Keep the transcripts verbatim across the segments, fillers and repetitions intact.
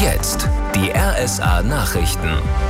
Jetzt die R S A-Nachrichten.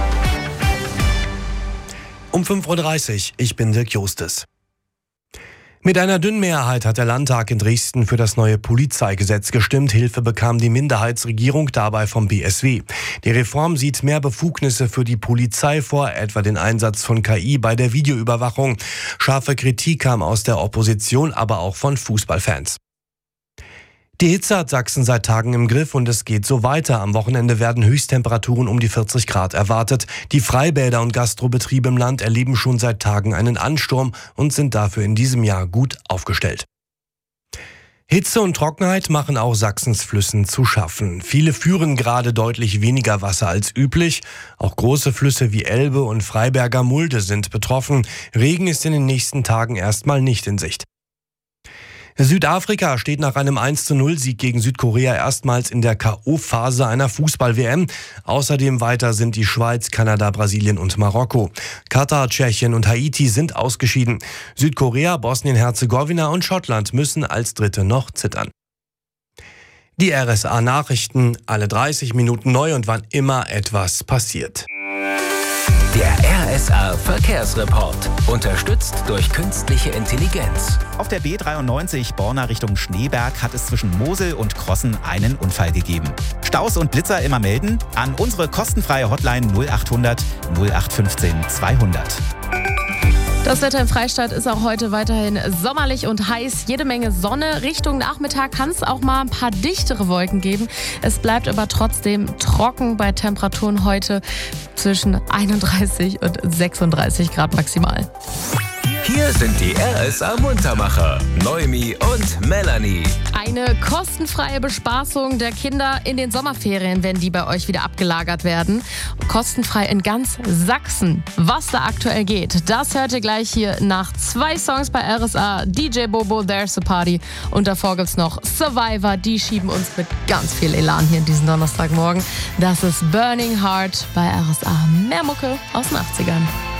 Um fünf Uhr dreißig, ich bin Dirk Justes. Mit einer dünnen Mehrheit hat der Landtag in Dresden für das neue Polizeigesetz gestimmt. Hilfe bekam die Minderheitsregierung dabei vom B S W. Die Reform sieht mehr Befugnisse für die Polizei vor, etwa den Einsatz von K I bei der Videoüberwachung. Scharfe Kritik kam aus der Opposition, aber auch von Fußballfans. Die Hitze hat Sachsen seit Tagen im Griff und es geht so weiter. Am Wochenende werden Höchsttemperaturen um die vierzig Grad erwartet. Die Freibäder und Gastrobetriebe im Land erleben schon seit Tagen einen Ansturm und sind dafür in diesem Jahr gut aufgestellt. Hitze und Trockenheit machen auch Sachsens Flüssen zu schaffen. Viele führen gerade deutlich weniger Wasser als üblich. Auch große Flüsse wie Elbe und Freiberger Mulde sind betroffen. Regen ist in den nächsten Tagen erstmal nicht in Sicht. Südafrika steht nach einem eins zu null Sieg gegen Südkorea erstmals in der K O-Phase einer Fußball-W M. Außerdem weiter sind die Schweiz, Kanada, Brasilien und Marokko. Katar, Tschechien und Haiti sind ausgeschieden. Südkorea, Bosnien-Herzegowina und Schottland müssen als Dritte noch zittern. Die R S A-Nachrichten, alle dreißig Minuten neu und wann immer etwas passiert. Der R S A-Verkehrsreport, unterstützt durch künstliche Intelligenz. Auf der B dreiundneunzig Borna Richtung Schneeberg hat es zwischen Mosel und Krossen einen Unfall gegeben. Staus und Blitzer immer melden an unsere kostenfreie Hotline null achthundert null acht fünfzehn zweihundert. Das Wetter im Freistaat ist auch heute weiterhin sommerlich und heiß. Jede Menge Sonne. Richtung Nachmittag kann es auch mal ein paar dichtere Wolken geben. Es bleibt aber trotzdem trocken bei Temperaturen heute zwischen einunddreißig und sechsunddreißig Grad maximal. Hier sind die R S A-Muntermacher, Noemi und Melanie. Eine kostenfreie Bespaßung der Kinder in den Sommerferien, wenn die bei euch wieder abgelagert werden. Kostenfrei in ganz Sachsen. Was da aktuell geht, das hört ihr gleich hier nach zwei Songs bei R S A. D J Bobo, There's a Party. Und davor gibt's noch Survivor. Die schieben uns mit ganz viel Elan hier in diesen Donnerstagmorgen. Das ist Burning Heart bei R S A. Mehr Mucke aus den achtzigern.